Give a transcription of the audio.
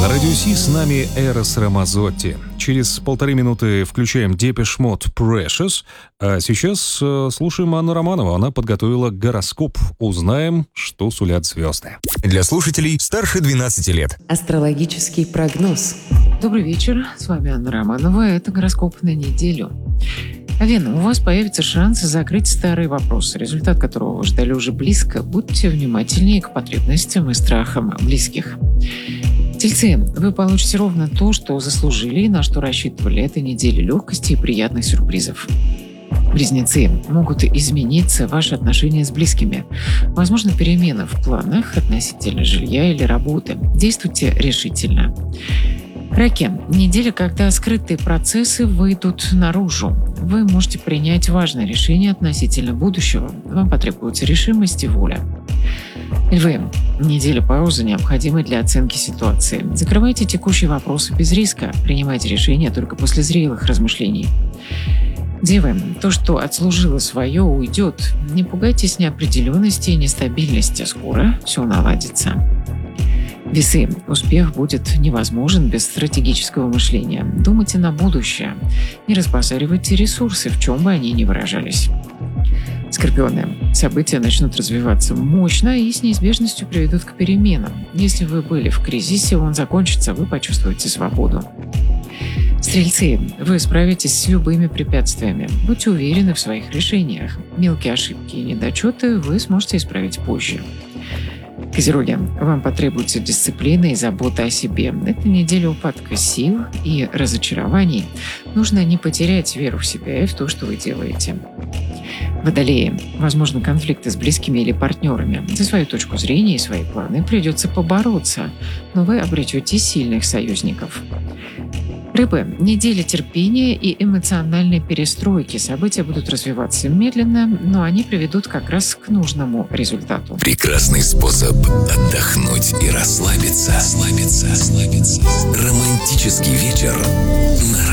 На Радио Си с нами Эрос Рамазотти. Через 1,5 минуты включаем Depeche Mode Precious. А сейчас слушаем Анну Романову. Она подготовила гороскоп. Узнаем, что сулят звезды. Для слушателей старше 12 лет. Астрологический прогноз. Добрый вечер, с вами Анна Романова. Это гороскоп на неделю. Овен, у вас появится шанс закрыть старые вопросы, результат которого вы ждали уже близко. Будьте внимательнее к потребностям и страхам близких. Тельцы, вы получите ровно то, что заслужили и на что рассчитывали. Это неделя легкости и приятных сюрпризов. Близнецы, могут измениться ваши отношения с близкими. Возможно, перемены в планах относительно жилья или работы. Действуйте решительно. Раки, неделя, когда скрытые процессы выйдут наружу. Вы можете принять важное решение относительно будущего. Вам потребуется решимость и воля. Львы, неделя паузы необходима для оценки ситуации. Закрывайте текущие вопросы без риска. Принимайте решения только после зрелых размышлений. Девы, то, что отслужило свое, уйдет. Не пугайтесь неопределенности и нестабильности. Скоро все наладится. Весы. Успех будет невозможен без стратегического мышления. Думайте на будущее. Не разбазаривайте ресурсы, в чем бы они ни выражались. Скорпионы. События начнут развиваться мощно и с неизбежностью приведут к переменам. Если вы были в кризисе, он закончится, вы почувствуете свободу. Стрельцы. Вы справитесь с любыми препятствиями. Будьте уверены в своих решениях. Мелкие ошибки и недочеты вы сможете исправить позже. Козероги, вам потребуется дисциплина и забота о себе. Это неделя упадка сил и разочарований. Нужно не потерять веру в себя и в то, что вы делаете. Водолеи, возможно, конфликты с близкими или партнерами. За свою точку зрения и свои планы придется побороться, но вы обретете сильных союзников. Рыбы, неделя терпения и эмоциональной перестройки. События будут развиваться медленно, но они приведут как раз к нужному результату. Прекрасный способ отдохнуть и расслабиться. Романтический вечер на